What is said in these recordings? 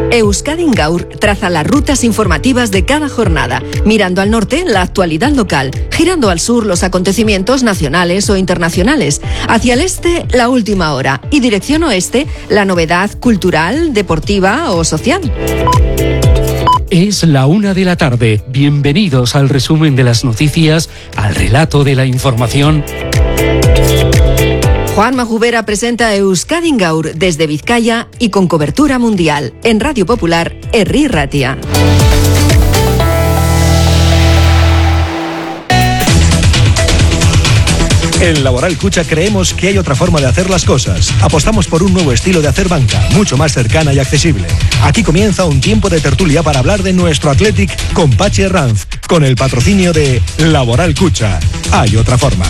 Euskadin Gaur traza las rutas informativas de cada jornada, mirando al norte la actualidad local, girando al sur los acontecimientos nacionales o internacionales, hacia el este la última hora y dirección oeste la novedad cultural, deportiva o social. Es la 1:00 p.m. Bienvenidos al resumen de las noticias, al relato de la información. Juanma Jubera presenta Euskadin Gaur desde Vizcaya y con cobertura mundial en Radio Popular, Herri Ratia. En Laboral Kutxa creemos que hay otra forma de hacer las cosas. Apostamos por un nuevo estilo de hacer banca, mucho más cercana y accesible. Aquí comienza un tiempo de tertulia para hablar de nuestro Athletic con Patxi Herranz, con el patrocinio de Laboral Kutxa. Hay otra forma.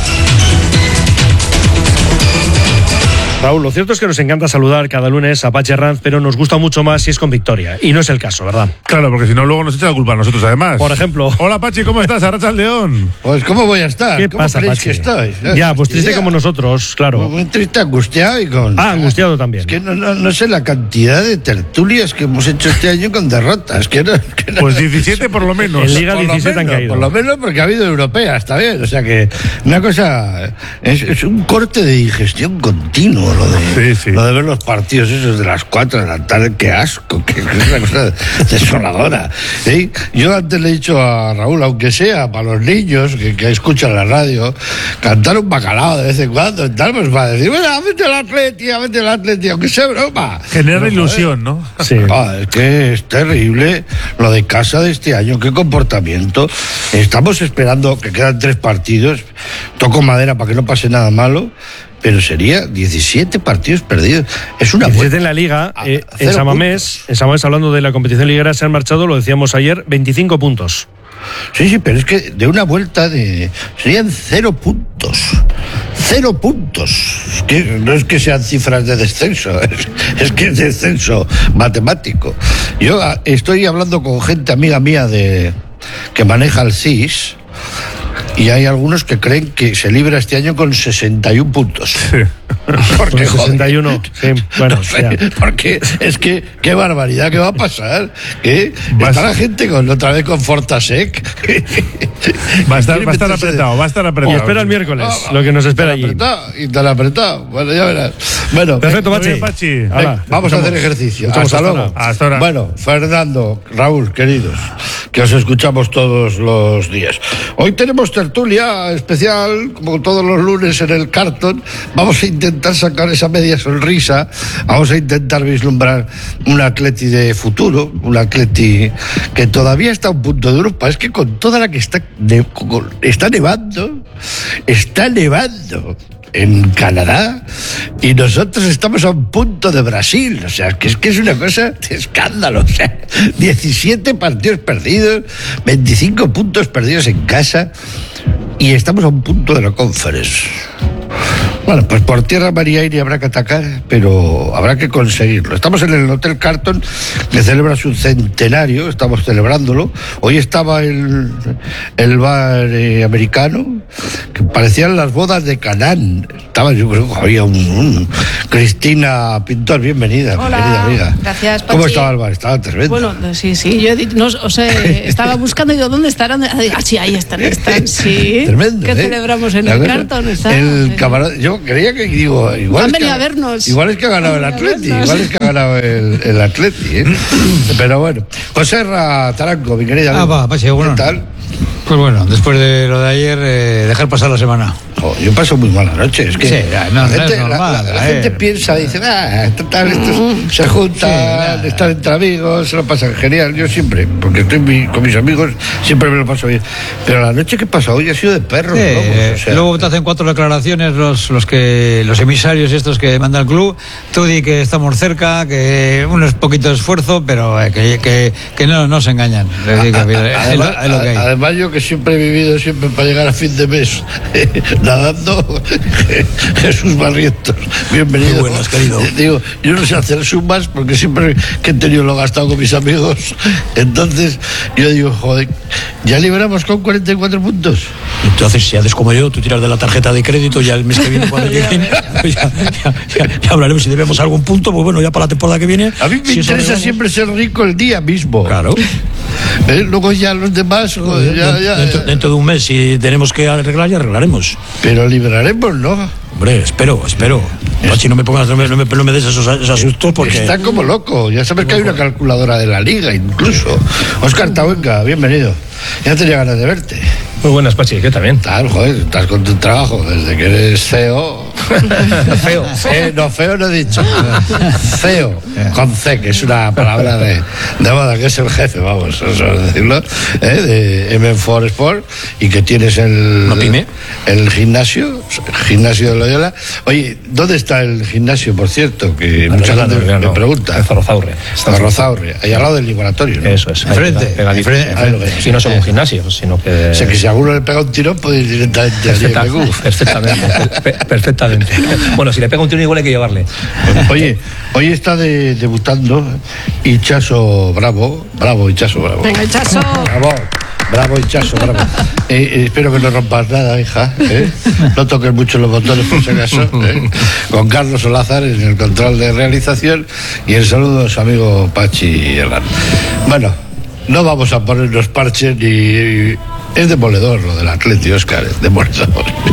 Raúl, lo cierto es que nos encanta saludar cada lunes a Patxi Herranz, pero nos gusta mucho más si es con victoria. Y no es el caso, ¿verdad? Claro, porque si no, luego nos echa la culpa a nosotros, además. Por ejemplo. Hola, Patxi, ¿cómo estás? Arratsaldeón. Pues, ¿cómo voy a estar? ¿Qué ¿Cómo pasa, creéis Patxi? que estoy? Ya, pues triste como nosotros, claro. Muy triste, angustiado y con... angustiado también. Es que no sé la cantidad de tertulias que hemos hecho este año con derrotas. Que no... Pues 17 por lo menos. En Liga 17 han caído. Por lo menos porque ha habido europeas, está bien. O sea que una cosa... Es un corte de digestión continuo lo de... Sí. Lo de ver los partidos esos de las 4 de la tarde, qué asco, que es una cosa desoladora. ¿Sí? Yo antes le he dicho a Raúl, aunque sea para los niños que escuchan la radio, cantar un bacalao de vez en cuando, y tal, pues va a decir, bueno, vete al Atleti, aunque sea broma. Genera ilusión, ¿no? Sí. Es que es terrible lo de casa de este año, qué comportamiento. Estamos esperando que quedan 3 partidos, toco madera para que no pase nada malo. Pero sería 17 partidos perdidos. Es una 17 en la Liga. En Samamés, hablando de la competición liguera, se han marchado, lo decíamos ayer, 25 puntos. Sí, pero es que de una vuelta serían 0 puntos. 0 puntos. Es que no es que sean cifras de descenso, es que es descenso matemático. Yo estoy hablando con gente amiga mía que maneja el CIS. Y hay algunos que creen que se libra este año con 61 puntos. Sí. Porque, 61, sí, bueno, no sé, porque es que qué barbaridad que va a pasar. ¿Qué? Está la gente otra vez con Fortasec. Va a estar apretado. Y espera el miércoles, lo que nos espera allí. Tan apretado. Bueno, ya verás. Bueno, perfecto, Patxi. Vamos a hacer ejercicio. Hasta luego. Hasta ahora. Bueno, Fernando, Raúl, queridos, que os escuchamos todos los días. Hoy tenemos tertulia especial, como todos los lunes en el Carton. Vamos a intentar sacar esa media sonrisa, vamos a intentar vislumbrar un Atleti de futuro, un Atleti que todavía está a un punto de Europa. Es que con toda la que está nevando en Canadá y nosotros estamos a un punto de Brasil, o sea, que es una cosa de escándalo, o sea, 17 partidos perdidos, 25 puntos perdidos en casa y estamos a un punto de la Conference. Bueno, pues por tierra, mar y aire habrá que atacar, pero habrá que conseguirlo. Estamos en el Hotel Carton, que celebra su centenario, estamos celebrándolo. Hoy estaba el bar americano, que parecían las bodas de Canaán. Yo creo que había Cristina Pintor, bienvenida. Hola, bienvenida, amiga. Gracias, Patxi. ¿Cómo estaba el bar? Estaba tremendo. Bueno, sí, yo estaba buscando y digo, ¿dónde estarán? Sí, ahí están, sí. Tremendo, ¿Qué celebramos en el Carton? El camarada, yo creía que igual han es venido a vernos. Igual es que ha ganado el Atleti, el Atleti, Pero bueno, José Taranco, mi querida. Patxi, bueno. ¿Qué tal? Pues bueno, después de lo de ayer, dejar pasar la semana. Yo paso muy mala noche, es que sí, la gente piensa, dice, total, estos se juntan, están entre amigos, se lo pasan genial. Yo siempre, porque estoy con mis amigos, siempre me lo paso bien. Pero la noche que pasa hoy ha sido de perros, ¿no? O sea, luego te hacen 4 declaraciones los emisarios estos que manda el club. Tú di que estamos cerca, que unos poquito de esfuerzo, pero que no se engañan. Además, yo que siempre he vivido para llegar a fin de mes nadando. Jesús Barrientos, bienvenido. Muy buenas, querido. Digo, yo no sé hacer sumas porque siempre que he tenido lo gastado con mis amigos. Entonces, yo digo, joder, ya liberamos con 44 puntos. Entonces, si haces como yo, tú tiras de la tarjeta de crédito, ya el mes que viene cuando lleguen, pues ya hablaremos si debemos algún punto, pues bueno, ya para la temporada que viene. A mí me interesa siempre ser rico el día mismo. Claro. Luego ya los demás, joder, dentro de un mes, si tenemos que arreglar, ya arreglaremos. Pero liberaremos, ¿no? Hombre, espero. Pachi, no me des esos sustos porque... Está como loco. Ya sabes que hay una calculadora de la liga, incluso. Óscar Tabuenca, bienvenido. Ya tenía ganas de verte. Muy buenas, Pachi, ¿qué también? Claro, joder, estás con tu trabajo desde que eres CEO. Feo. No, feo no he dicho. CEO, con C, que es una palabra de moda, que es el jefe, vamos, eso es decirlo, de M4 Sport, y que tienes el gimnasio de Loyola. Oye, ¿dónde está el gimnasio, por cierto? Que mucha gente me pregunta. En Zorrozaurre. Zorrozaurre, ahí al lado del laboratorio, ¿no? Eso es. Enfrente. Si no solo un gimnasio, sino que... O sea, que si a alguno le pega un tirón, puede ir directamente al Perfectamente. Bueno, si le pega un tiro igual hay que llevarle. Oye, hoy está debutando Ichaso Bravo. Bravo, Ichaso Bravo. Venga, Ichaso. Bravo, Ichaso, bravo. Espero que no rompas nada, hija. No toques mucho los botones, por si acaso. Con Carlos Olázar en el control de realización. Y el saludo a su amigo Pachi Herrán. Bueno, no vamos a ponernos parches ni... Es demoledor lo del Atleti, Óscar, es demoledor.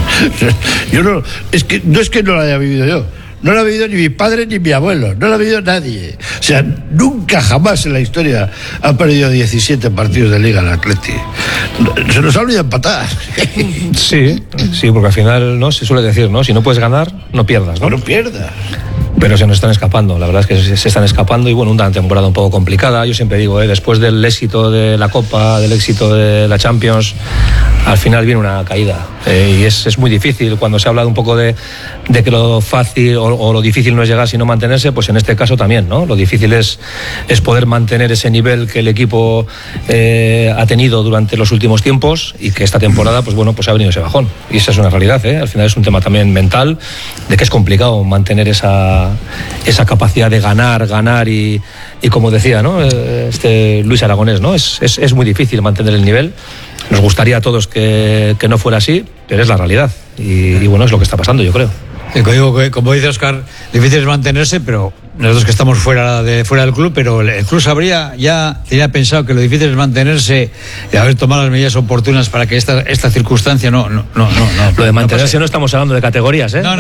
No es que no lo haya vivido yo. No lo ha vivido ni mi padre ni mi abuelo. No lo ha vivido nadie. O sea, nunca jamás en la historia ha perdido 17 partidos de liga el Atleti. Se nos ha olvidado empatar. Sí, porque al final, ¿no? Se suele decir, ¿no? Si no puedes ganar, no pierdas, ¿no? No pierdas. Pero se nos están escapando, la verdad es que se están escapando y bueno, una temporada un poco complicada. Yo siempre digo, después del éxito de la Copa, del éxito de la Champions, al final viene una caída. Y es muy difícil, cuando se ha hablado un poco de que lo fácil o lo difícil no es llegar sino mantenerse, pues en este caso también, ¿no? Lo difícil es poder mantener ese nivel que el equipo ha tenido durante los últimos tiempos y que esta temporada, pues bueno, pues ha venido ese bajón. Y esa es una realidad, Al final es un tema también mental, de que es complicado mantener esa capacidad de ganar y como decía, ¿no? Luis Aragonés, ¿no? Es muy difícil mantener el nivel. Nos gustaría a todos que no fuera así, pero es la realidad y bueno, es lo que está pasando, yo creo. Como dice Óscar, difícil es mantenerse, pero nosotros que estamos fuera del club, pero el club tenía pensado que lo difícil es mantenerse y haber tomado las medidas oportunas para que esta circunstancia no. Lo de mantenerse no estamos hablando de categorías, No.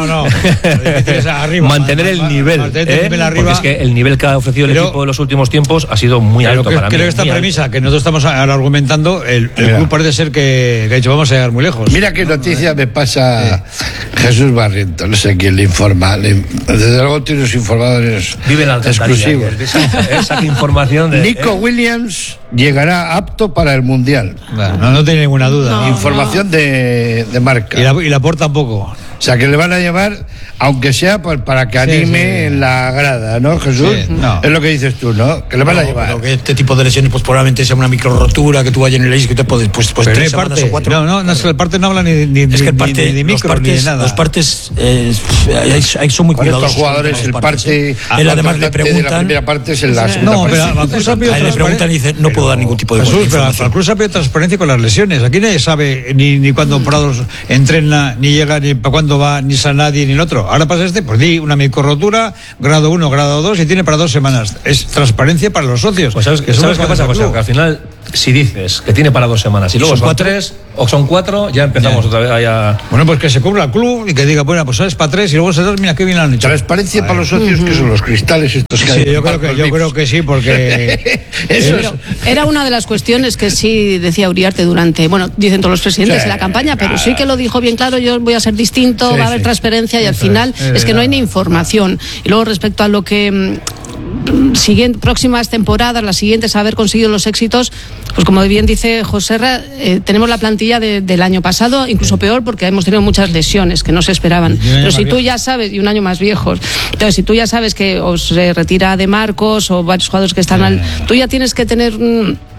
Arriba, mantener el nivel, porque es que el nivel que ha ofrecido el equipo en los últimos tiempos ha sido muy alto para mí. Creo que esta premisa que nosotros estamos ahora argumentando, el club parece ser que ha dicho vamos a llegar muy lejos. Mira qué noticia me pasa Jesús Barrientos, no sé quién le informa. Desde luego tiene los informadores vive en la exclusivos. Esa información de Nico Williams llegará apto para el Mundial. No tiene ninguna duda. Información de Marca. Y la Porta tampoco. O sea, que le van a llevar, aunque sea para que anime en la grada, ¿no, Jesús? Es lo que dices tú, ¿no? Que le van a llevar. Pero que este tipo de lesiones, pues probablemente sea una micro rotura, que tú vayas en el aire, que te puedes, pues 3 semanas o 4. No, es que el parte no habla ni es que el parte, ni micro, los partes, ni de nada. Los partes ahí son muy cuidadosos. Estos jugadores, el parte... Él además le preguntan... La primera parte es en la segunda parte. Pero al Cruz ha pedido le preguntan y dice, no puedo dar ningún tipo de Jesús, pero al Cruz ha pedido transparencia con las lesiones. Aquí nadie sabe ni cuándo Prados entrena, ni llega, ni para cuándo va, ni sana nadie ni el otro. Ahora pasa pues di una microrotura, grado 1, grado 2 y tiene para 2 semanas. Es transparencia para los socios. Pues ¿sabes qué pasa, José? Que al final, si dices que tiene para 2 semanas y luego son 3 o son 4, ya empezamos otra vez a... Bueno, pues que se cubra el club y que diga, bueno, pues sabes para 3 y luego se mira qué bien lo han hecho. Transparencia para los socios, que son los cristales estos que hay. Sí, yo creo que sí, porque... Era una de las cuestiones que sí decía Uriarte durante, bueno, dicen todos los presidentes de la campaña, pero sí que lo dijo bien claro, yo voy a ser distinto, va a haber transparencia y al final es que no hay ni información. Y luego respecto a lo que próximas temporadas, las siguientes, haber conseguido los éxitos, pues como bien dice Joserra, tenemos la plantilla del año pasado, incluso peor porque hemos tenido muchas lesiones que no se esperaban. Pero si tú ya sabes, y un año más viejos, entonces si tú ya sabes que os retira De Marcos o varios jugadores que están tú ya tienes que tener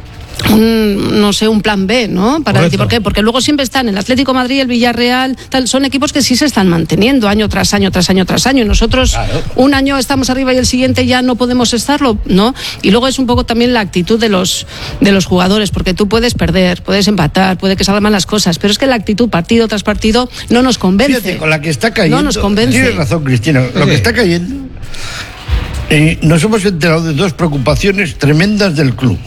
un plan B, ¿no? Para decir, ¿por qué? Porque luego siempre están el Atlético de Madrid, el Villarreal, tal, son equipos que sí se están manteniendo año tras año, tras año, tras año. Y nosotros un año estamos arriba y el siguiente ya no podemos estarlo, ¿no? Y luego es un poco también la actitud de los jugadores, porque tú puedes perder, puedes empatar, puede que salgan mal las cosas, pero es que la actitud partido tras partido no nos convence. Fíjate, con la que está cayendo. No nos convence. Tienes razón, Cristina. Lo que está cayendo. Nos hemos enterado de dos preocupaciones tremendas del club.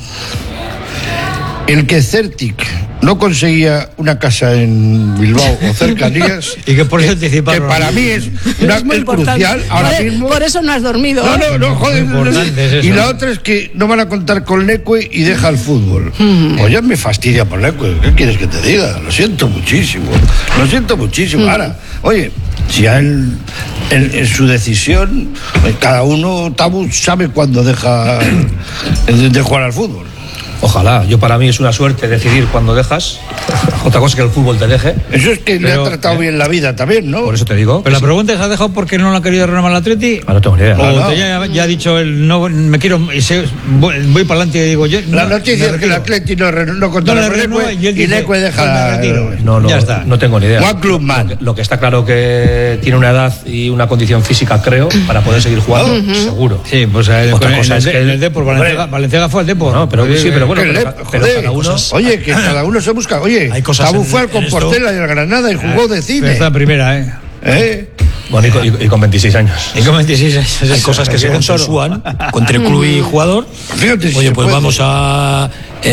El que Certic no conseguía una casa en Bilbao o cercanías y que por eso anticiparon. Que para mí es crucial ahora mismo. Por eso no has dormido. No, joder. Y la otra es que no van a contar con Leque y deja el fútbol. Pues ya me fastidia por Leque. ¿Qué quieres que te diga? Lo siento muchísimo. Ahora, oye, si a él en su decisión, cada uno, Tabu, sabe cuándo deja de jugar al fútbol. Ojalá, para mí es una suerte decidir cuándo dejas. Otra cosa es que el fútbol te deje. Eso es que le ha tratado bien la vida también, ¿no? Por eso te digo. Pero la pregunta es, ¿ha dejado porque no lo ha querido renovar el Atleti? No tengo ni idea. O ya ha dicho él, no me quiero, voy para adelante y digo yo. La noticia es que el Atleti no contará con Leque y Leque deja. Ya está. No tengo ni idea. One Club Man. Lo que está claro que tiene una edad y una condición física, creo, para poder seguir jugando, seguro. Sí, pues otra cosa es que el Depor, Valenciaga fue el Depor. No, pero sí, pero bueno, cada uno. Oye, que cada uno se busca. Oye, Tabu fue al Compostela y al Granada y jugó de cine. Esta primera, Bueno, y con 26 años. Y con 26 años. Hay cosas que se consensúan entre el club y jugador. Fíjate, oye, pues vamos a...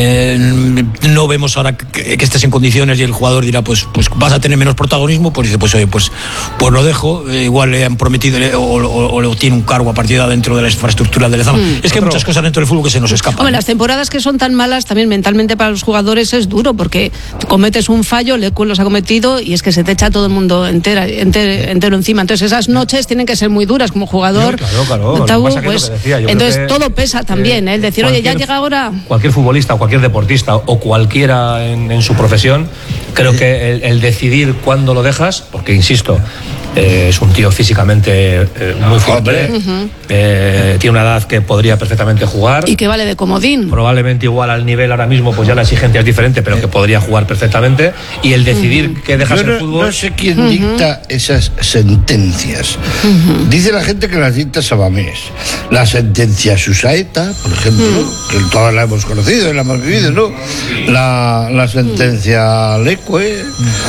no vemos ahora que estés en condiciones y el jugador dirá, pues vas a tener menos protagonismo, pues dice, pues oye, pues lo dejo. Igual le han prometido o le obtiene un cargo a partir de dentro de la infraestructura del Lezama. Es que hay muchas cosas dentro del fútbol que se nos escapan. Bueno, las temporadas que son tan malas también mentalmente para los jugadores es duro, porque cometes un fallo, Leque los ha cometido y es que se te echa todo el mundo entero encima. Entonces esas noches tienen que ser muy duras como jugador. Claro. Tabú, pues, entonces todo pesa también, el decir, oye, ya llega ahora. Cualquier futbolista, cualquier deportista o cualquiera en su profesión, creo que el decidir cuándo lo dejas, porque insisto, es un tío físicamente muy fuerte, tiene una edad que podría perfectamente jugar y que vale de comodín, probablemente igual al nivel ahora mismo, pues ya la exigencia es diferente, pero que podría jugar perfectamente, y el decidir que dejas el fútbol. No sé quién dicta esas sentencias. Dice la gente que las dicta Sabamés. La sentencia Susaeta, por ejemplo, que todas la hemos conocido y la hemos vivido, ¿no? La sentencia Leque,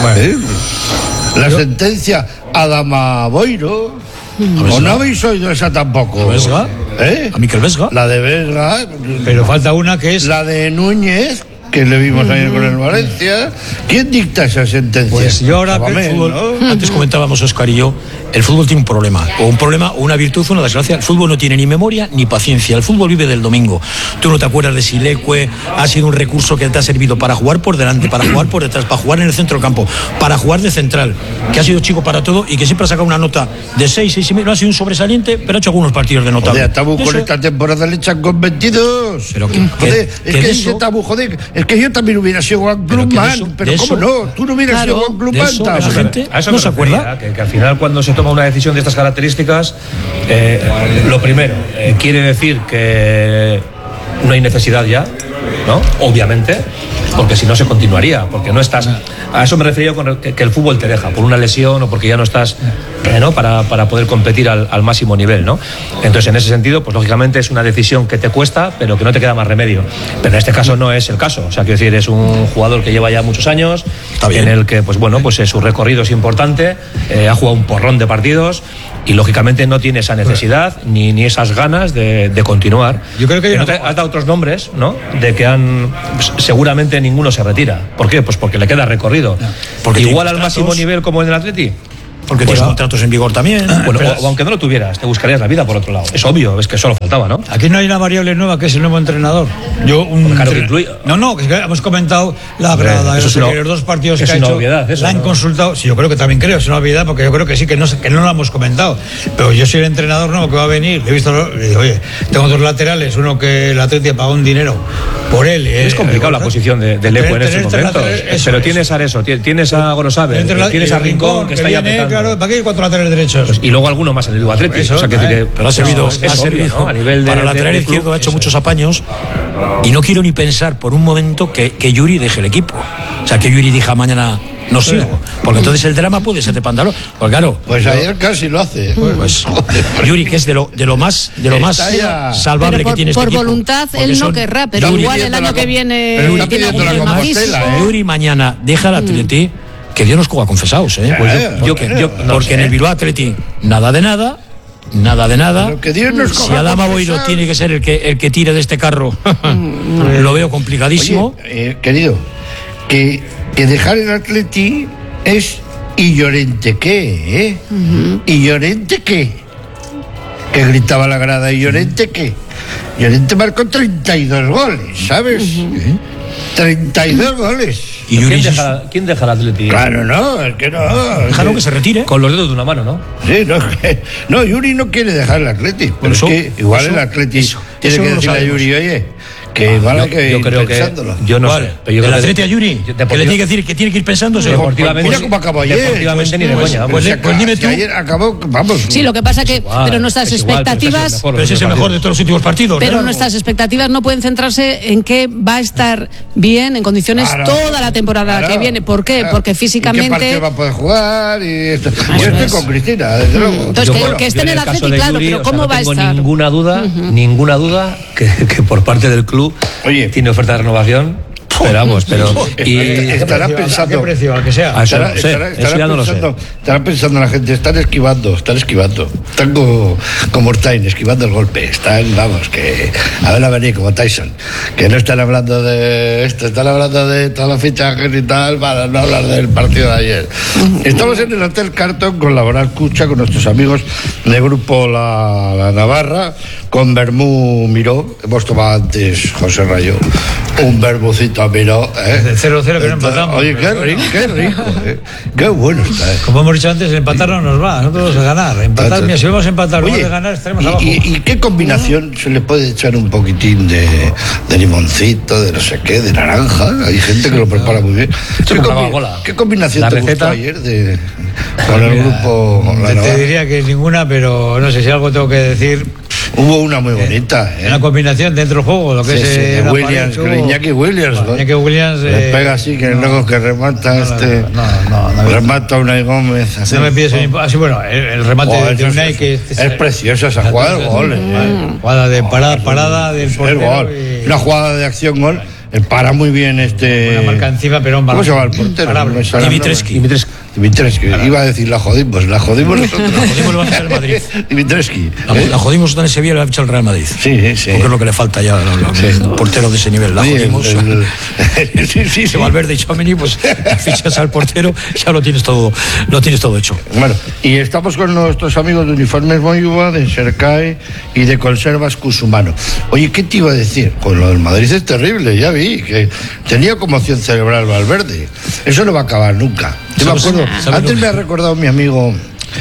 la sentencia Adama Boiro. ¿O no habéis oído esa tampoco? ¿Vesga? ¿A Miquel Vesga? La de Vesga. Pero falta una que es la de Núñez, que le vimos ayer con el Valencia. ¿Quién dicta esa sentencia? Pues yo ahora que el fútbol, antes comentábamos Óscar y yo, el fútbol tiene un problema, o una virtud o una desgracia. El fútbol no tiene ni memoria ni paciencia. El fútbol vive del domingo. Tú no te acuerdas de si Leque ha sido un recurso que te ha servido para jugar por delante, para jugar por detrás, para jugar en el centro del campo, para jugar de central, que ha sido chico para todo y que siempre ha sacado una nota de 6 y medio. No ha sido un sobresaliente, pero ha hecho algunos partidos de nota. Joder, Tabu, con esta temporada le echan con 22. Pero joder, es que dice Tabu, joder, es que yo también hubiera sido One Club Man, pero ¿cómo no? Tú no hubieras sido One Club Man. La gente no se acuerda. Que al final, cuando se toma una decisión de estas características, lo primero, quiere decir que no hay necesidad ya, ¿no? Obviamente, porque si no se continuaría, porque no estás. A eso me refería con que el fútbol te deja por una lesión o porque ya no estás, ¿no? para poder competir al máximo nivel, ¿no? Entonces, en ese sentido, pues lógicamente es una decisión que te cuesta, pero que no te queda más remedio. Pero en este caso no es el caso. O sea, quiero decir, es un jugador que lleva ya muchos años, en el que, pues bueno, pues su recorrido es importante, ha jugado un porrón de partidos y lógicamente no tiene esa necesidad ni esas ganas de continuar. Yo creo que has dado otros nombres, ¿no? De que seguramente ninguno se retira. ¿Por qué? Pues porque le queda recorrido. Porque igual al máximo nivel como en el Atleti. Porque tienes contratos en vigor también. Bueno, o aunque no lo tuvieras, te buscarías la vida por otro lado. Es obvio, es que solo faltaba, ¿no? Aquí no hay una variable nueva que es el nuevo entrenador. Claro que incluye. No, que hemos comentado la grada, los dos partidos que ha hecho. Obviedad, eso, la han consultado. Sí, yo creo que también es una obviedad, porque yo creo que sí, que no lo hemos comentado. Pero yo soy el entrenador nuevo que va a venir. Le he visto, le digo, oye, tengo dos laterales, uno que el Atleti pagó un dinero por él. Es complicado la posición de Leque en estos momentos. Pero tienes a Areso, tienes a Gorosabel, tienes a Rincón, que está ya petando. Claro, ¿para qué hay 4 laterales derechos? Pues, y luego alguno más en el Atleti. Pero ha servido, ¿no? A nivel para el lateral izquierdo ha hecho muchos apaños. Y no quiero ni pensar por un momento que Yuri deje el equipo. O sea, que Yuri diga mañana no sigo. Porque entonces el drama puede ser de pantalón. Pues claro. Pues ayer casi lo hace. Pues Yuri, que es de lo más salvable que tiene este por equipo. Por voluntad él no querrá, pero Yuri, igual el año que viene tiene algún matiz. Yuri mañana deja el Atleti, que Dios nos coja confesados, ¿eh? Porque en el Bilbao Atleti nada de nada. Que Dios nos si Adama Boiro tiene que ser el que tire de este carro, lo veo complicadísimo. Oye, querido, que dejar el Atleti es ¿y Llorente qué? ¿Y Llorente qué? Que gritaba la grada, ¿y Llorente qué? Llorente marcó 32 goles, ¿sabes? 32 goles. ¿Y ¿Quién deja el Atleti? Claro, no, es que no. Déjalo que se retire. Con los dedos de una mano, ¿no? Sí, no, Yuri no quiere dejar el Atleti. Pero es que igual el Atleti tiene que decirle a Yuri, oye, que igual hay que yo creo pensándolo. Que yo no sé. El Atleti a Yuri, que le tiene que decir que tiene que ir pensándose. Deportivamente, mira cómo acabó ayer. Deportivamente ni de coña. Pues dime tú. Ayer acabó, vamos. Sí, lo que pasa que, pero nuestras expectativas. Pero ese es el mejor de todos los últimos partidos. Pero nuestras expectativas no pueden centrarse en que va a estar bien, en condiciones toda la temporada que viene. ¿Por qué? Porque físicamente. ¿Qué partido va a poder jugar? Yo estoy con Cristina, desde luego. Entonces, que esté en el Atleti, claro, pero ¿cómo va a estar? Ninguna duda que por parte del club tiene oferta de renovación. Esperamos, pero. Estarán pensando. ¿A qué precio? Al que sea. Estarán pensando la gente, están esquivando. Están como Ortain, esquivando el golpe. Vamos, que a ver la venir como Tyson. Que no están hablando de esto, están hablando de todas las fichajes y tal, para no hablar del partido de ayer. Estamos en el Hotel Carton con Laboral Cucha, con nuestros amigos del grupo La Navarra, con Bermú Miró. Hemos tomado antes, José Rayo, un vermucito Miró. De 0-0 que no empatamos. Oye, qué rico. Qué bueno está. Como hemos dicho antes, el empatar no nos va, nosotros vamos a ganar. Empatar, mira, si vamos a empatar, vamos a ganar, estaremos abajo. ¿Y qué combinación se le puede echar un poquitín de limoncito, de no sé qué, de naranja? Hay gente que lo prepara muy bien. ¿Qué combinación te gustó ayer con el grupo? Te diría que ninguna, pero no sé si algo tengo que decir. Hubo una muy bonita. Una combinación dentro del juego, lo que es Williams, Iñaki Williams. Iñaki Williams. Le pega así, que luego que remata remata Unai Gómez. No me pides así, bueno, el remate de Unai que es preciosa esa jugada, el gol. Jugada de parada del portero. Una jugada de acción-gol. Para muy bien una marca encima, pero ¿cómo se llama el portero? Dimitrescu. Iba a decir la jodimos nosotros. La jodimos el Real Madrid. Dimitrescu. La jodimos en Sevilla y la ha hecho el Real Madrid. Sí. Porque es lo que le falta ya un portero de ese nivel. La jodimos. Si Valverde y Tchouaméni, pues fichas al portero, ya lo tienes todo hecho. Bueno, y estamos con nuestros amigos de Uniformes Moyuba, de Sercae y de Conservas Cusumano. Oye, ¿qué te iba a decir? Pues lo del Madrid es terrible, ya vi, que tenía conmoción cerebral Valverde. Eso no va a acabar nunca. Yo me acuerdo, antes me ha recordado mi amigo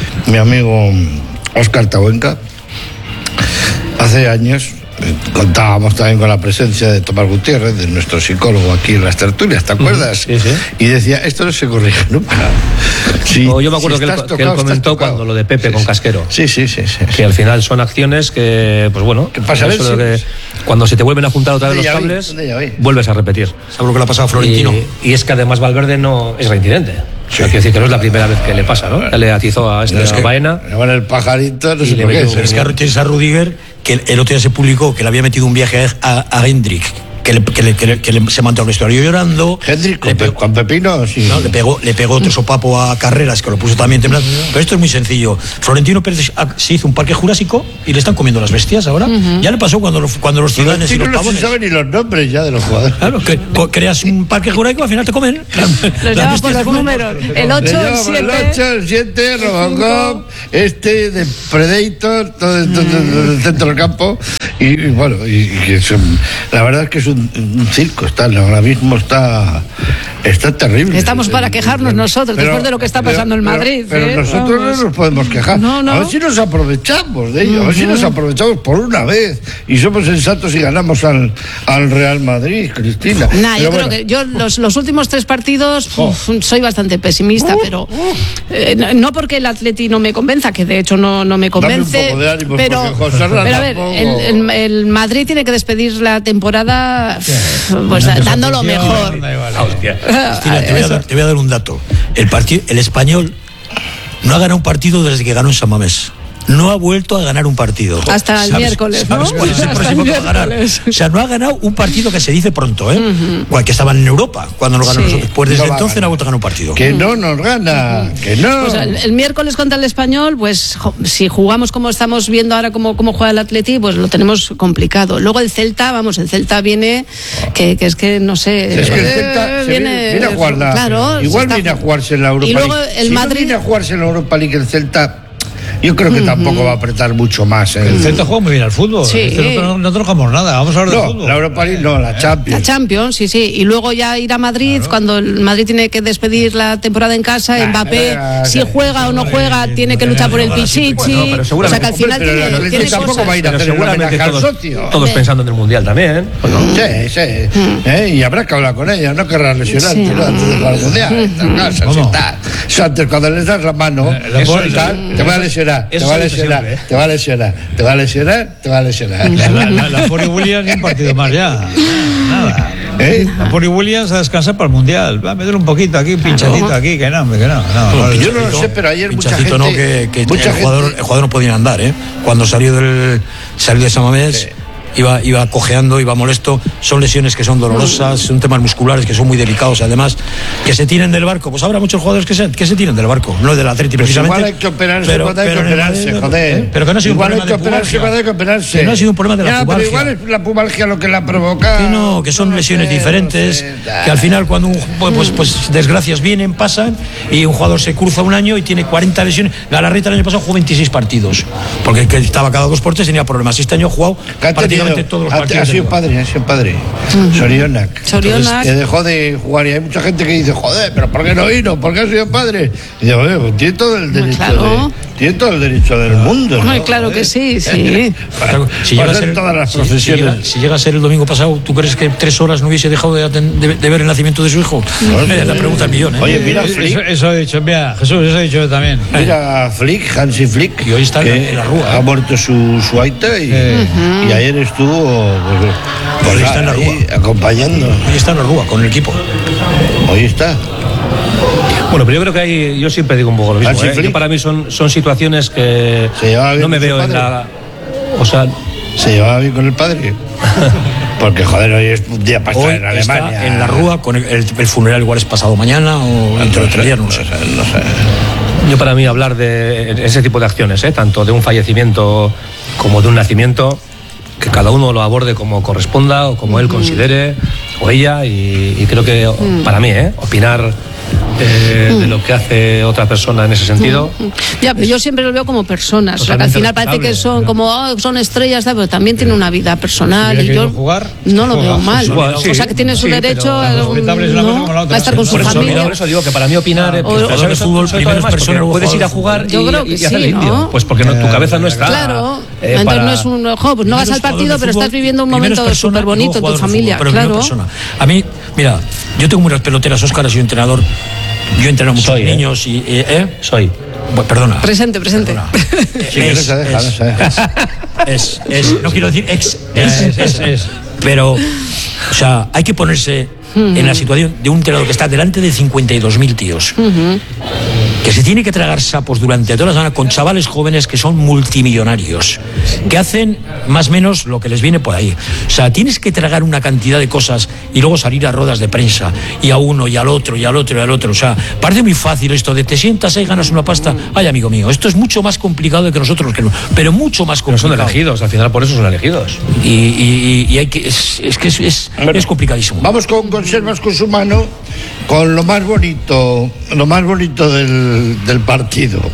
Óscar Tabuenca, hace años. Contábamos también con la presencia de Tomás Gutiérrez, de nuestro psicólogo aquí en las tertulias, ¿te acuerdas? Sí. Y decía, esto no se corrige nunca. Yo me acuerdo que él comentó cuando lo de Pepe con Casquero. Sí. Que al final son acciones que, pues bueno, ¿qué pasa? Cuando se te vuelven a juntar otra vez los cables, vuelves a repetir. ¿Sabes lo que le ha pasado a Florentino? Y es que además Valverde no es reincidente. Quiero decir que no es la primera vez que le pasa, ¿no? Le atizó a Baena. Le van el pajarito, no sé por qué. Es que tienes a Rudiger, que el otro día se publicó que le había metido un viaje a Hendrik, que se mandó al vestuario llorando. Hendrik con Pepino, sí. No, le pegó otro sopapo a Carreras, que lo puso también temblando. Pero esto es muy sencillo. Florentino Pérez se hizo un parque jurásico y le están comiendo las bestias ahora. Ya le pasó cuando los ciudadanos y los pavones. No se saben ni los nombres ya de los jugadores. Claro, que creas un parque jurásico, al final te comen. Los llamas por los números. El 8, el 7. El 8, el 7, Robocop, de Predator, todo el centro del campo. Y bueno, la verdad es que es un circo, ahora mismo está Está terrible. Estamos para quejarnos nosotros, después de lo que está pasando en Madrid. Pero nosotros no nos podemos quejar. No. A ver si nos aprovechamos de ello, a ver si nos aprovechamos por una vez y somos sensatos y ganamos al Real Madrid, Cristina. Yo creo que yo los últimos 3 partidos soy bastante pesimista, pero no porque el Atleti no me convenza, que de hecho no me convence. Dame un poco de ánimo, pero a ver, el Madrid tiene que despedir la temporada pues dando lo mejor. Cristina, te voy a dar un dato. El Español no ha ganado un partido desde que ganó en San Mamés. No ha vuelto a ganar un partido. Hasta el miércoles, ¿no? ¿Sabes cuál es el próximo que va a ganar? O sea, no ha ganado un partido que se dice pronto, ¿eh? Que estaban en Europa cuando nos ganó nosotros. Pues desde entonces no ha vuelto a ganar un partido. Que no nos gana, que no. Pues el miércoles contra el Español, pues si jugamos como estamos viendo ahora cómo juega el Atleti, pues lo tenemos complicado. Luego el Celta viene, que es que no sé. Es que el Celta viene a jugarla. Claro, igual viene a jugarse en la Europa League. Y luego el Madrid no viene a jugarse en la Europa League el Celta. Yo creo que tampoco va a apretar mucho más. El Celta juega muy bien al fútbol. Sí. No trabajamos nada, vamos a hablar de fútbol. La Europa League no, la Champions. La Champions, sí. Y luego ya ir a Madrid, cuando el Madrid tiene que despedir la temporada en casa, Mbappé, si juega o no juega, tiene que luchar por el Pichichi. O sea que al final tiene tampoco va a ir a hacer seguramente al socio. Todos pensando en el Mundial también. Sí. Y habrá que hablar con ella, no querrás lesionarte antes de jugar al Mundial. Antes, cuando les das la mano, te va a lesionar. Te va a lesionar. La Pori Williams ni un partido más ya. Nada. La Pori Williams a descansar para el Mundial. Va a meter un poquito aquí, un pinchadito aquí, que no. Yo no lo sé, pero ayer mucha gente. No, que el jugador no podía andar, ¿eh? Cuando salió de San Mamés. Iba cojeando, iba molesto. Son lesiones que son dolorosas, son temas musculares que son muy delicados. Además, que se tiren del barco. Pues habrá muchos jugadores que se tiren del barco, no del Atleti precisamente. Igual hay que operarse cuando hay que operarse, joder. Pero que no ha sido un problema de pubalgia. Igual hay que operarse. Que no ha sido un problema de la pubalgia. Pero igual es la pubalgia lo que la provoca. Que no, que son lesiones diferentes. Que al final cuando pues desgracias vienen, pasan, y un jugador se cruza un año y tiene 40 lesiones. Galarreta el año pasado jugó 26 partidos. Porque el que estaba cada 2 por 3 tenía problemas. Este año ha jugado prácticamente todos los partidos. Ha sido padre. Sorionak. Que dejó de jugar. Y hay mucha gente que dice, joder, pero ¿por qué no vino? ¿Por qué ha sido padre? Y digo, pues tiene todo el derecho tiene todo el derecho del mundo, ¿no? Claro que sí. Si llega a ser todas las profesiones. Si llega a ser el domingo pasado, ¿tú crees que 3 horas no hubiese dejado de ver el nacimiento de su hijo? La pregunta del millón, ¿eh? Oye, mira Flick. Eso he dicho, mira, Jesús, eso he dicho yo también. Mira Flick, Hansi Flick. Y hoy está en la Rúa. Ha muerto su aita y ayer estuvo hoy está en la Rúa, acompañando. Hoy está en la Rúa con el equipo. Hoy está. Bueno, pero yo creo que yo siempre digo un poco lo mismo. Yo para mí son situaciones que no me veo en la. O sea, ¿se llevaba bien con el padre? Porque, joder, hoy es un día para estar en Alemania. Está en la Rúa, con el funeral igual es pasado mañana o dentro de 3 días, no sé. Yo para mí hablar de ese tipo de acciones, tanto de un fallecimiento como de un nacimiento, que cada uno lo aborde como corresponda o como él considere, o ella, y creo que para mí, opinar de lo que hace otra persona en ese sentido. Ya, pero yo siempre lo veo como personas, o sea, que al final parece que son como son estrellas, pero también tienen una vida personal, y yo no lo veo mal. O sea, que tiene su derecho a estar con su familia. Por eso digo que para mí opinar el fútbol primero es personal. Puedes ir a jugar y hacer el indio, pues porque tu cabeza no está. Claro, entonces no es un pues no vas al partido, pero estás viviendo un momento súper bonito en tu familia. Claro. A mí, mira, yo tengo muchas peloteras, Óscar, ha sido entrenador. Yo entreno a muchos niños y... Soy. Bueno, perdona. Presente. Perdona. No quiero decir ex. Pero, o sea, hay que ponerse en la situación de un entrenador que está delante de 52.000 tíos. Que se tiene que tragar sapos durante toda la semana con chavales jóvenes que son multimillonarios, que hacen más o menos lo que les viene por ahí. O sea, tienes que tragar una cantidad de cosas y luego salir a ruedas de prensa, y a uno, y al otro, y al otro, y al otro. O sea, parece muy fácil esto de te sientas ahí, ganas una pasta. Ay, amigo mío, esto es mucho más complicado de que nosotros, pero mucho más complicado. Pero son elegidos, al final por eso son elegidos. Y hay que... Es complicadísimo. Vamos con conservas con su mano, con lo más bonito del partido.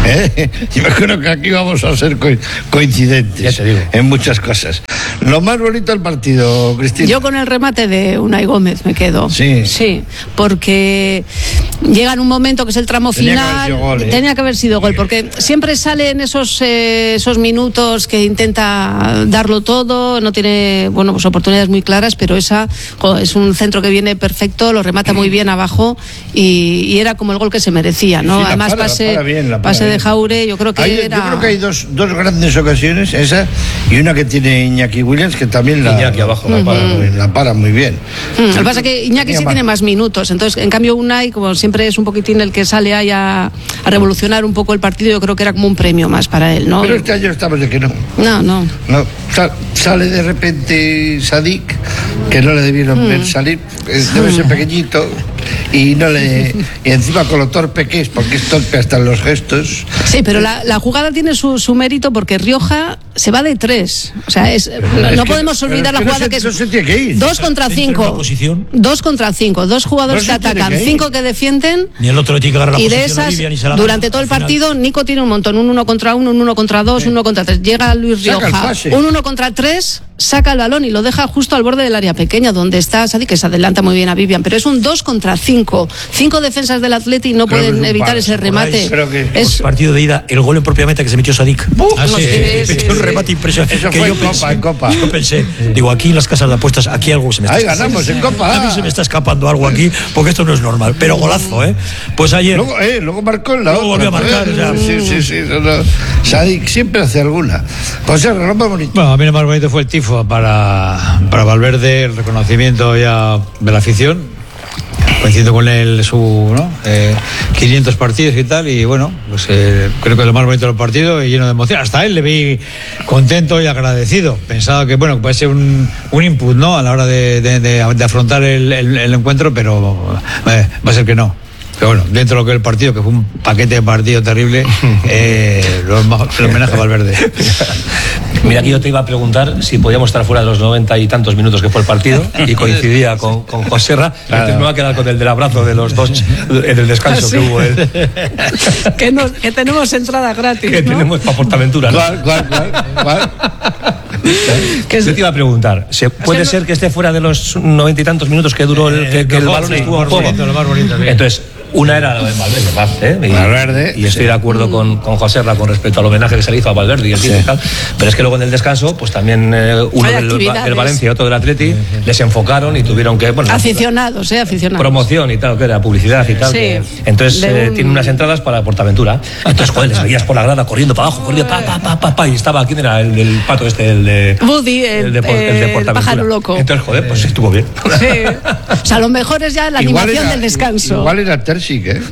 Yo creo que aquí vamos a ser coincidentes, ya te digo, en muchas cosas. Lo más bonito del partido, Cristina. Yo con el remate de Unai Gómez me quedo. Sí, porque llega en un momento que es el tramo final. Tenía que haber sido gol, porque siempre sale en esos minutos que intenta darlo todo, no tiene pues oportunidades muy claras, pero esa es un centro que viene perfecto, lo remata muy bien abajo y era como el gol que se merecía, ¿no? Sí, además pase de Jaure, yo creo que yo creo que hay dos grandes ocasiones, esa y una que tiene Iñaki Williams, que también Iñaki abajo la para muy bien. Lo que pasa es que Iñaki sí tiene más minutos, entonces en cambio Unai, como siempre es un poquitín el que sale ahí a revolucionar un poco el partido, yo creo que era como un premio más para él, ¿no? Pero este año estamos de que no. No. Sale de repente Sadik, que no le debieron ver salir, debe ser pequeñito, y encima con lo torpe que es, porque es torpe hasta en los gestos. Sí, pero la jugada tiene su mérito, porque Rioja se va de 3. O sea, no podemos olvidar la jugada que es 2 contra 5. 2 contra 5, 2 jugadores que atacan, 5 que defienden. Ni el otro le tiene que agarrar la y posición de esas, Olivia, ni se la durante todo el partido, Nico tiene un montón, un 1 contra 1, un 1 contra 2, un 1 contra 3. Llega Luis Rioja, un 1 contra 3, saca el balón y lo deja justo al borde del área pequeña, donde está Sadi, que se adelanta muy bien a Vivian, pero es un 2 contra 5. 5 defensas del Atleti no pueden evitar ese remate. Es partido de ida, el gol en propia meta que se metió Sadik. Metió un remate impresionante. Eso fue en Copa. Yo pensé, digo, aquí en las casas de apuestas, aquí algo se me está escapando. Ahí ganamos en Copa. A mí se me está escapando algo aquí, porque esto no es normal. Pero golazo, Pues ayer. Luego marcó en la otra. Volvió a marcar. Sí. Sadik siempre hace alguna. José, lo más bonito. Bueno, a mí lo más bonito fue el tifo para Valverde, el reconocimiento ya de la afición. Coincido con él 500 partidos y tal, y bueno, pues creo que lo más bonito del partido y lleno de emoción. Hasta él le vi contento y agradecido. Pensaba que puede ser un input, ¿no?, a la hora de afrontar el encuentro, pero va a ser que no. Pero bueno, dentro de lo que es el partido, que fue un paquete de partido terrible, el homenaje a Valverde. Mira, aquí yo te iba a preguntar si podíamos estar fuera de los 90 y tantos minutos que fue el partido, y coincidía con Joserra. Entonces me va a quedar con el del abrazo de los dos en el descanso que hubo. Que tenemos entrada gratis, que tenemos para Portaventura, ¿no? ¿Cuál? Yo te iba a preguntar, ¿puede ser que esté fuera de los 90 y tantos minutos que duró el balón estuvo en juego? Lo más bonito, bien. Entonces, una era la de Valverde, y estoy de acuerdo con Joserra con respecto al homenaje que se le hizo a Valverde y el título y tal, pero es que luego en el descanso, pues también uno del Valencia y otro del Atleti les enfocaron y tuvieron que... aficionados. Promoción y tal, que era publicidad y tal. Sí, entonces tiene unas entradas para Portaventura. Entonces, joder, les veías por la grada corriendo para abajo, corriendo y estaba, ¿quién era? El pato el de... Woody, el de Portaventura. Pájaro loco. Entonces, joder, pues estuvo bien. Sí. O sea, lo mejor es ya la animación del descanso. Igual era Terzic, ¿eh?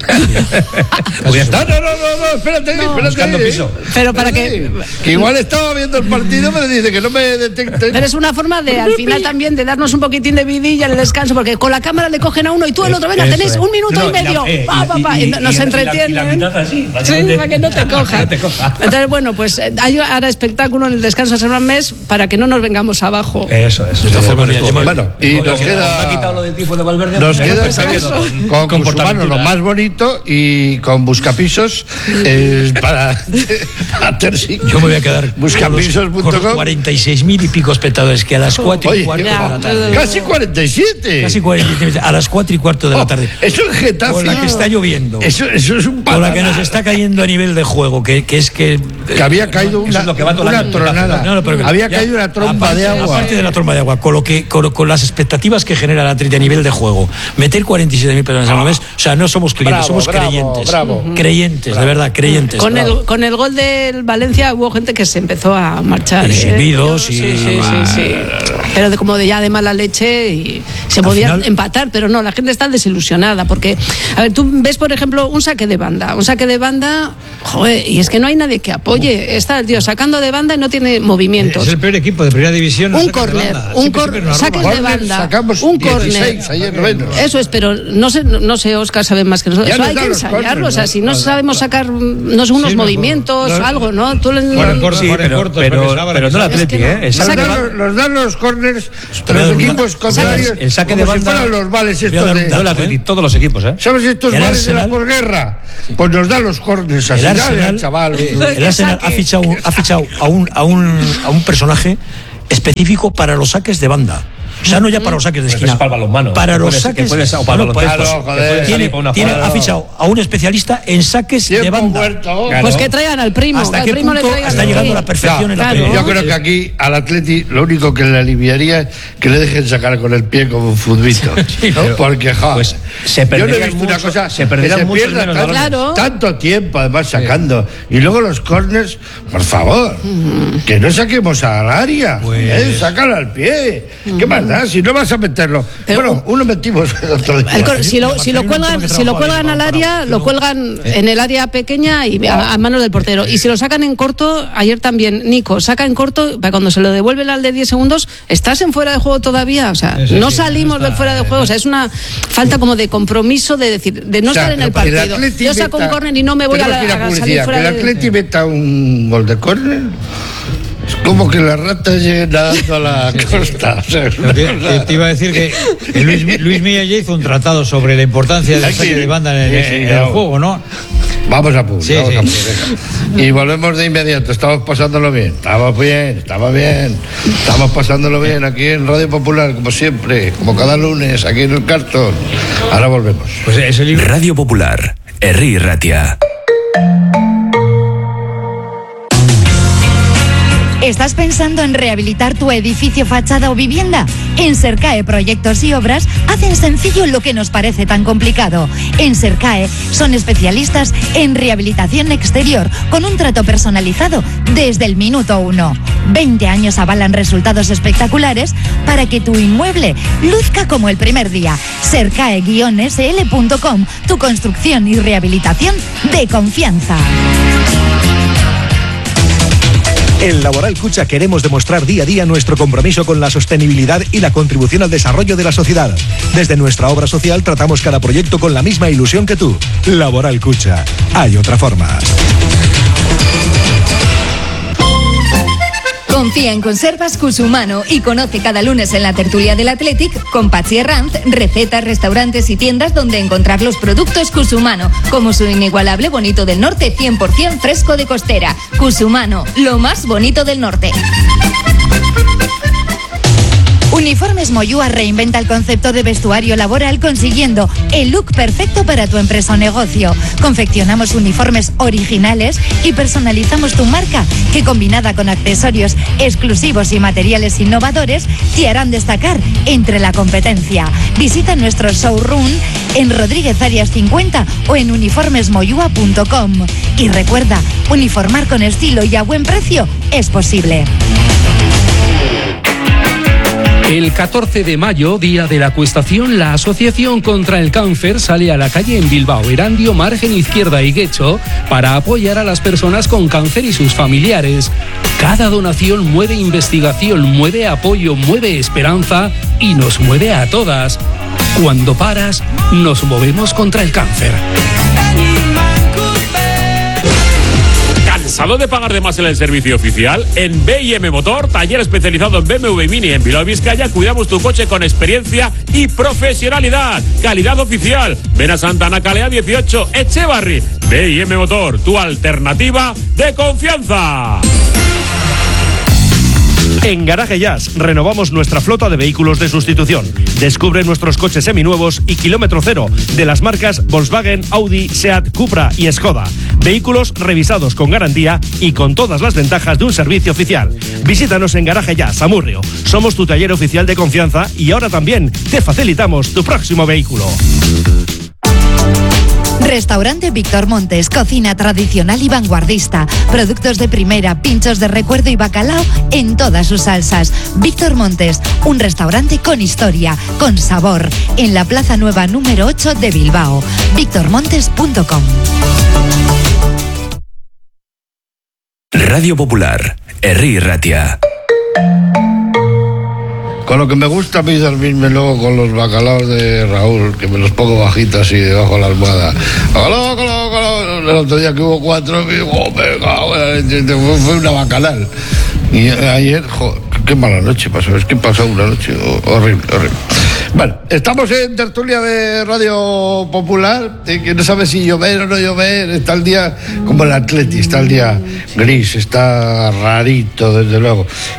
Pues ya está. No, espérate. Buscando piso. Pero para que igual estaba viendo el partido, pero dice que no me detecte. Pero es una forma de, al final también, de darnos un poquitín de vidilla en el descanso, porque con la cámara le cogen a uno y tú el otro, venga, tenéis un minuto y medio. Nos entretienen. Para que no te cojan. Entonces, bueno, pues hay ahora espectáculo en el descanso de San Mes para que no nos vengamos abajo. Eso. Bueno, y nos queda... Nos queda con Cusumano lo más bonito, y con Buscapisos para Terzic. Yo me voy a quedar buscapisos.com con 46.000 y pico espectadores que a las 4:15 de la tarde. Casi 47. A las 4:15 de la tarde. Eso es Getafe. Con la que está lloviendo. Eso es un con la que nos está cayendo a nivel de juego, que es que había caído una tronada. Había caído una trompa de agua. Aparte de la trompa de agua, con las expectativas que genera el Atleti a nivel de juego, meter 47.000 personas a la vez, o sea, no somos clientes, somos creyentes. Creyentes, de verdad, creyentes. Con el gol del Valencia hubo gente que se empezó a marchar. Silbidos Sí. Pero como ya de mala leche, y se podía empatar, pero no, la gente está desilusionada, porque, a ver, tú ves, por ejemplo, un saque de banda, joder, y es que no hay nadie que apoye. Está el tío sacando de banda y no tiene movimientos. Es el peor equipo de primera división. Un córner, saques de banda, un córner. Eso es, pero no sé, Óscar sabe más que nosotros. Eso hay que ensayarlo, o sea, si no sabemos sacar unos movimientos, algo, ¿no? Pero no el Atleti, Nos dan los córneres corners, los equipos contrarios, el saque de banda, si fueran los vales estos todos los equipos, ¿sabes estos vales de la posguerra? Pues nos dan los corners así, chaval. El Arsenal ha fichado a un personaje específico para los saques de banda. O sea, no ya para los saques de esquina. Para los manos. Para los saques. Ha fichado a un especialista en saques de banda. Pues que traigan al primo. ¿Hasta qué punto está llegando a la perfección en la pelea? Yo creo que aquí al Atleti lo único que le aliviaría es que le dejen sacar con el pie como un futbolito. Porque, pues, yo no he visto una cosa. Se perderán muchos menos balones. Tanto tiempo, además, sacando. Y luego los corners, por favor, que no saquemos al área. Sácalo al pie. ¿Qué más da? Si no vas a meterlo. Bueno, uno metimos el otro día. Si lo cuelgan al área, lo cuelgan en el área pequeña y a manos del portero. Y si lo sacan en corto, ayer también Nico saca en corto, para cuando se lo devuelven al de 10 segundos, estás en fuera de juego todavía. O sea, no salimos del fuera de juego. O sea, es una falta como de compromiso de decir, de no estar en el partido. Yo saco un córner y no me voy a salir fuera de... Que el Atleti meta un gol de córner. Es como que la rata llegue nadando a la costa. O sea, te iba a decir que Luis Milla ya hizo un tratado sobre la importancia del saque de banda en el juego, ¿no? Vamos a punto. Y volvemos de inmediato. Estamos pasándolo bien. Estamos pasándolo bien aquí en Radio Popular, como siempre, como cada lunes, aquí en el Cartón. Ahora volvemos. Pues es el Radio Popular, Herri Ratia. ¿Estás pensando en rehabilitar tu edificio, fachada o vivienda? En Sercae Proyectos y Obras hacen sencillo lo que nos parece tan complicado. En Sercae son especialistas en rehabilitación exterior con un trato personalizado desde el minuto 1. 20 años avalan resultados espectaculares para que tu inmueble luzca como el primer día. Sercae-sl.com, tu construcción y rehabilitación de confianza. En Laboral Cucha queremos demostrar día a día nuestro compromiso con la sostenibilidad y la contribución al desarrollo de la sociedad. Desde nuestra obra social tratamos cada proyecto con la misma ilusión que tú. Laboral Cucha. Hay otra forma. Confía en Conservas Cusumano y conoce cada lunes en la tertulia del Athletic con Patxi Herranz recetas, restaurantes y tiendas donde encontrar los productos Cusumano, como su inigualable bonito del norte 100% fresco de costera. Cusumano, lo más bonito del norte. Uniformes Moyúa reinventa el concepto de vestuario laboral consiguiendo el look perfecto para tu empresa o negocio. Confeccionamos uniformes originales y personalizamos tu marca, que combinada con accesorios exclusivos y materiales innovadores te harán destacar entre la competencia. Visita nuestro showroom en Rodríguez Arias 50 o en uniformesmoyua.com. Y recuerda, uniformar con estilo y a buen precio es posible. El 14 de mayo, día de la acuestación, la Asociación contra el Cáncer sale a la calle en Bilbao, Erandio, Margen Izquierda y Guecho para apoyar a las personas con cáncer y sus familiares. Cada donación mueve investigación, mueve apoyo, mueve esperanza y nos mueve a todas. Cuando paras, nos movemos contra el cáncer. ¿Cansado de pagar de más en el servicio oficial? En B&M Motor, taller especializado en BMW y Mini en Bilbao, Vizcaya, cuidamos tu coche con experiencia y profesionalidad. Calidad oficial. Ven a Santa Ana Calea 18, Echevarri. B&M Motor, tu alternativa de confianza. En Garaje Jazz renovamos nuestra flota de vehículos de sustitución. Descubre nuestros coches seminuevos y kilómetro cero de las marcas Volkswagen, Audi, Seat, Cupra y Skoda. Vehículos revisados con garantía y con todas las ventajas de un servicio oficial. Visítanos en Garaje Jazz, Amurrio. Somos tu taller oficial de confianza y ahora también te facilitamos tu próximo vehículo. Restaurante Víctor Montes, cocina tradicional y vanguardista, productos de primera, pinchos de recuerdo y bacalao en todas sus salsas. Víctor Montes, un restaurante con historia, con sabor, en la Plaza Nueva número 8 de Bilbao. victormontes.com. Radio Popular, Herri Ratia. Con lo que me gusta a mí dormirme luego con los bacalaos de Raúl, que me los pongo bajitos así debajo de la almohada. El otro día que hubo 4, fue una bacanal. Y ayer, qué mala noche pasó. Es que pasó una noche horrible. Bueno, estamos en tertulia de Radio Popular, que no sabe si llover o no llover. Está el día como el Atleti, está el día gris, está rarito, desde luego.